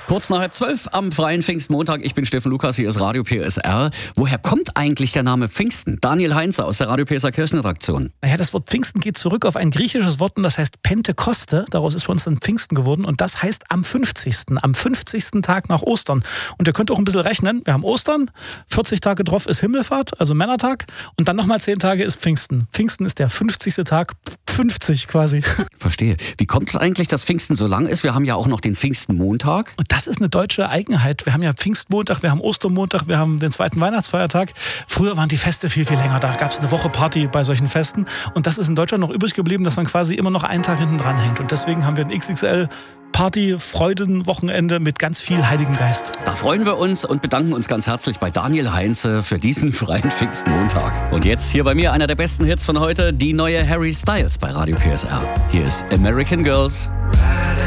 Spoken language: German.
Kurz nach 11:30 am freien Pfingstmontag. Ich bin Steffen Lukas, hier ist Radio PSR. Woher kommt eigentlich der Name Pfingsten? Daniel Heinze aus der Radio PSR Kirchenredaktion. Naja, das Wort Pfingsten geht zurück auf ein griechisches Wort und das heißt Pentekoste. Daraus ist bei uns dann Pfingsten geworden und das heißt am 50. Tag nach Ostern. Und ihr könnt auch ein bisschen rechnen. Wir haben Ostern, 40 Tage drauf ist Himmelfahrt, also Männertag und dann nochmal 10 Tage ist Pfingsten. Pfingsten ist der 50. Tag, 50 quasi. Verstehe. Wie kommt es eigentlich, dass Pfingsten so lang ist? Wir haben ja auch noch den Pfingstenmontag. Und das ist eine deutsche Eigenheit. Wir haben ja Pfingstmontag, wir haben Ostermontag, wir haben den zweiten Weihnachtsfeiertag. Früher waren die Feste viel, viel länger. Da gab es eine Woche Party bei solchen Festen. Und das ist in Deutschland noch übrig geblieben, dass man quasi immer noch einen Tag hinten dran hängt. Und deswegen haben wir ein XXL Party, Freudenwochenende mit ganz viel Heiligem Geist. Da freuen wir uns und bedanken uns ganz herzlich bei Daniel Heinze für diesen freien Pfingstmontag. Und jetzt hier bei mir einer der besten Hits von heute, die neue Harry Styles bei Radio PSR. Hier ist American Girls.